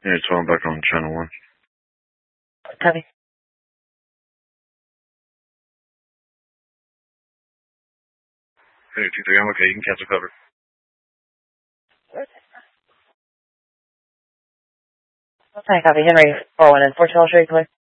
Yeah, so I'm back on channel 1. Copy. Hey, 2-3, I'm okay. You can cancel cover. Okay, copy. Henry, 4-1 and 14, I'll show you clear.